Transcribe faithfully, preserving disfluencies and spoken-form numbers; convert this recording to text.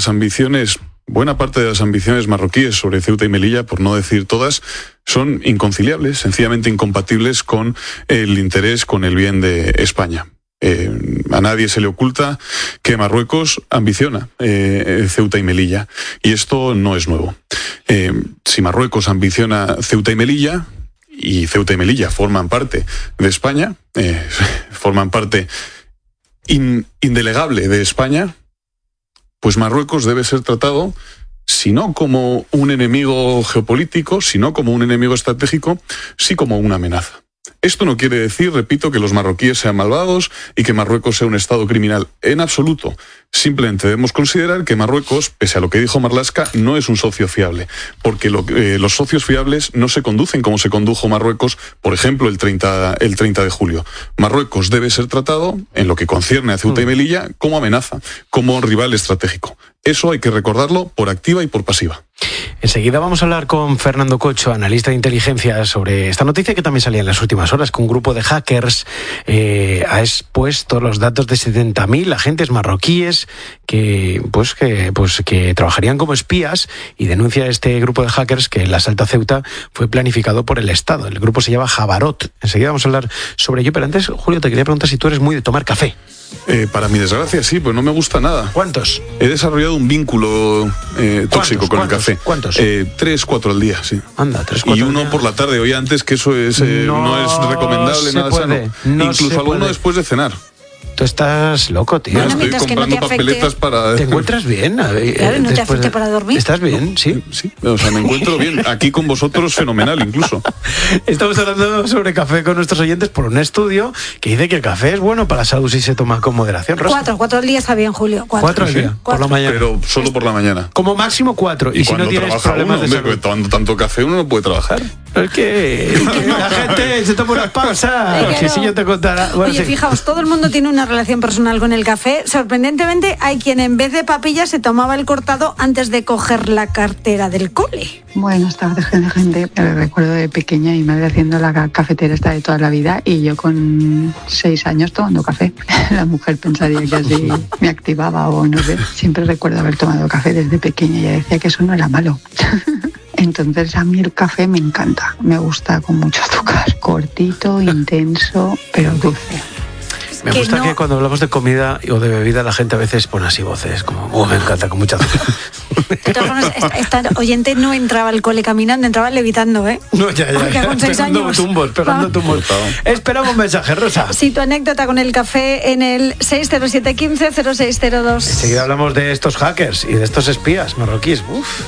las ambiciones, buena parte de las ambiciones marroquíes sobre Ceuta y Melilla, por no decir todas, son inconciliables, sencillamente incompatibles con el interés, con el bien de España. Eh, a nadie se le oculta que Marruecos ambiciona eh, Ceuta y Melilla, y esto no es nuevo. Eh, si Marruecos ambiciona Ceuta y Melilla, y Ceuta y Melilla forman parte de España, eh, forman parte in, indelegable de España, pues Marruecos debe ser tratado, si no como un enemigo geopolítico, si no como un enemigo estratégico, sí como una amenaza. Esto no quiere decir, repito, que los marroquíes sean malvados y que Marruecos sea un estado criminal. En absoluto. Simplemente debemos considerar que Marruecos, pese a lo que dijo Marlaska, no es un socio fiable. Porque lo, eh, los socios fiables no se conducen como se condujo Marruecos, por ejemplo, el treinta, el treinta de julio. Marruecos debe ser tratado, en lo que concierne a Ceuta y Melilla, como amenaza, como rival estratégico. Eso hay que recordarlo por activa y por pasiva. Enseguida vamos a hablar con Fernando Cocho, analista de inteligencia, sobre esta noticia que también salía en las últimas horas, que un grupo de hackers eh, ha expuesto los datos de setenta mil agentes marroquíes que, pues, que, pues, que trabajarían como espías, y denuncia este grupo de hackers que el asalto a Ceuta fue planificado por el Estado. El grupo se llama Jabarot. Enseguida vamos a hablar sobre ello, pero antes, Julio, te quería preguntar si tú eres muy de tomar café. Eh, para mi desgracia, sí, pues no me gusta nada. ¿Cuántos? He desarrollado un vínculo eh, tóxico con el café. ¿Cuántos? Eh, tres, cuatro al día, sí. Anda, tres, cuatro. Y uno al día por la tarde. Hoy antes, que eso es, eh, no, no es recomendable, nada sano. No Incluso alguno después de cenar. Tú estás loco, tío. Bueno, estoy comprando no papeletas para... ¿Te encuentras bien? Claro, ¿no te afecte para dormir? ¿Estás bien? Sí. Sí, o sea, me encuentro bien. Aquí con vosotros, fenomenal incluso. Estamos hablando sobre café con nuestros oyentes por un estudio que dice que el café es bueno para la salud si se toma con moderación. Rosa. Cuatro, cuatro al día está bien, Julio. Cuatro, cuatro al día, sí, por la mañana. Pero solo por la mañana. Como máximo cuatro. Y, y si no tienes problemas uno, de salud. Hombre, tomando tanto café uno no puede trabajar. Es que, que la gente se toma unas pausas. Que, que si yo te contara. Bueno, Oye, sí. fijaos, todo el mundo tiene una relación personal con el café. Sorprendentemente, hay quien en vez de papilla se tomaba el cortado antes de coger la cartera del cole. Buenas tardes, gente, gente. Me recuerdo de pequeña y madre haciendo la cafetera esta de toda la vida, y yo con seis años tomando café. La mujer pensaría que así me activaba o no sé. Siempre recuerdo haber tomado café desde pequeña y ella decía que eso no era malo. Entonces a mí el café me encanta, me gusta con mucho azúcar, cortito, intenso, pero dulce. Me que gusta no... que cuando hablamos de comida o de bebida la gente a veces pone así voces, como, oh, me encanta, con mucha azúcar. De todas formas, esta, esta oyente no entraba al cole caminando, entraba levitando, ¿eh? No, ya, ya, Porque ya. con seis pegando años. tumbos, pegando tumbos. Esperamos un mensaje, Rosa. Si tu anécdota con el café en el seis cero siete uno cinco cero seis cero dos. Enseguida hablamos de estos hackers y de estos espías marroquíes. Uf.